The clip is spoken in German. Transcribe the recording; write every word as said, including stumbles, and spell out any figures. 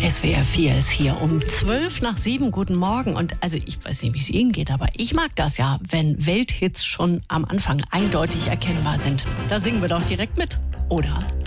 S W R vier ist hier um zwölf nach sieben. Guten Morgen. Und also ich weiß nicht, wie es Ihnen geht, aber ich mag das ja, wenn Welthits schon am Anfang eindeutig erkennbar sind. Da singen wir doch direkt mit, oder?